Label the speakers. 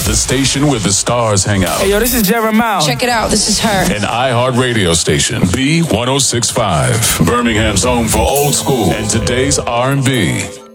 Speaker 1: the station where the stars hang out.
Speaker 2: Hey, yo, this is Jeremiah.
Speaker 3: Check it out. This is her.
Speaker 1: An iHeart radio station, B1065. Birmingham's home for old school and today's R&B.